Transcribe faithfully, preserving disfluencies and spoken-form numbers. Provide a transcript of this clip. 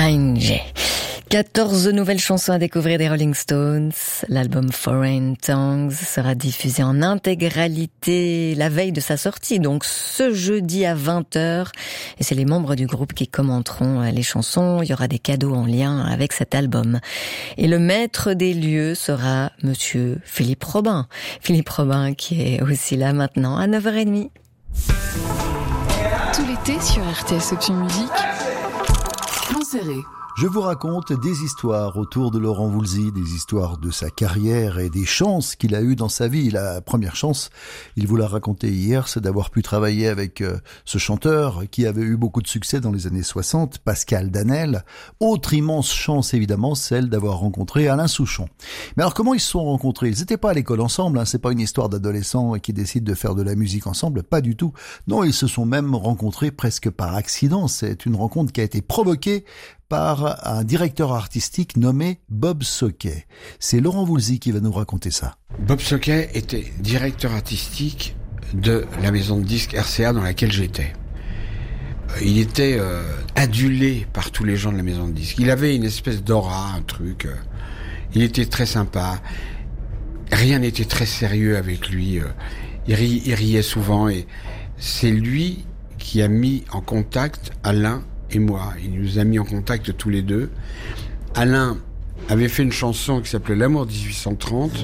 Strange. quatorze nouvelles chansons à découvrir des Rolling Stones. L'album Foreign Tongues sera diffusé en intégralité la veille de sa sortie, donc ce jeudi à vingt heures. Et c'est les membres du groupe qui commenteront les chansons. Il y aura des cadeaux en lien avec cet album. Et le maître des lieux sera monsieur Philippe Robin. Philippe Robin qui est aussi là maintenant à neuf heures trente. Tout l'été sur R T S Option Musique. Plan serré. Je vous raconte des histoires autour de Laurent Voulzy, des histoires de sa carrière et des chances qu'il a eues dans sa vie. La première chance, il vous l'a raconté hier, c'est d'avoir pu travailler avec euh, ce chanteur qui avait eu beaucoup de succès dans les années soixante, Pascal Danel. Autre immense chance, évidemment, celle d'avoir rencontré Alain Souchon. Mais alors, comment ils se sont rencontrés? Ils n'étaient pas à l'école ensemble, hein, c'est pas une histoire d'adolescents qui décident de faire de la musique ensemble, pas du tout. Non, ils se sont même rencontrés presque par accident. C'est une rencontre qui a été provoquée par un directeur artistique nommé Bob Soquet. C'est Laurent Voulzy qui va nous raconter ça. Bob Soquet était directeur artistique de la maison de disques R C A dans laquelle j'étais. Il était euh, adulé par tous les gens de la maison de disques. Il avait une espèce d'aura, un truc. Euh, il était très sympa. Rien n'était très sérieux avec lui. Euh, il, ri, il riait souvent et c'est lui qui a mis en contact Alain et moi. Il nous a mis en contact tous les deux. Alain avait fait une chanson qui s'appelait L'amour dix-huit cent trente.